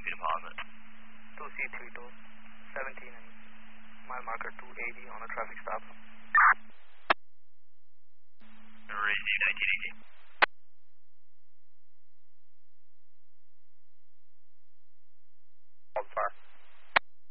Speed deposit. 2C32, 17 and mile marker 280 on a traffic stop.